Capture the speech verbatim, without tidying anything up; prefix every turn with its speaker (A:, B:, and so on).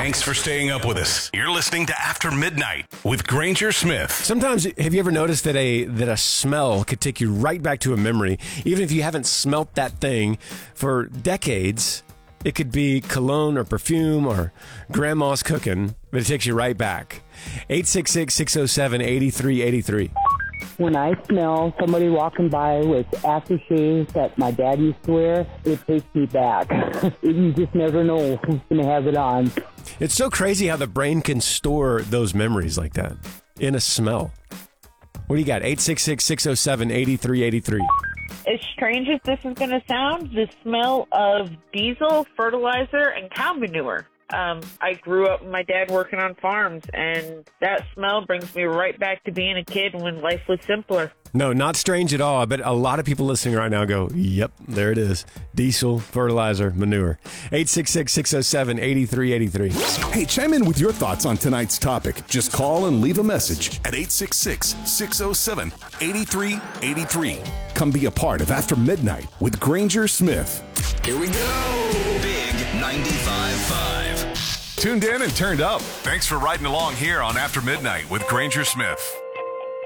A: Thanks for staying up with us. You're listening to After Midnight with Granger Smith.
B: Sometimes, have you ever noticed that a that a smell could take you right back to a memory, even if you haven't smelt that thing for decades? It could be cologne or perfume or grandma's cooking, but it takes you right back. eight six six, six oh seven, eight three eight three.
C: When I smell somebody walking by with aftershave that my dad used to wear, it takes me back. You just never know who's going to have it on.
B: It's so crazy how the brain can store those memories like that in a smell. What do you got? eight six six, six oh seven, eight three eight three.
D: As strange as this is going to sound, the smell of diesel, fertilizer, and cow manure. Um, I grew up with my dad working on farms, and that smell brings me right back to being a kid when life was simpler.
B: No, not strange at all. But a lot of people listening right now go, yep, there it is. Diesel, fertilizer, manure. eight six six, six oh seven, eight three eight three.
E: Hey, chime in with your thoughts on tonight's topic. Just call and leave a message.
A: At eight six six, six oh seven, eight three eight three.
E: Come be a part of After Midnight with Granger Smith.
F: Here we go. Big ninety-five point five.
A: Tuned in and turned up. Thanks for riding along here on After Midnight with Granger Smith.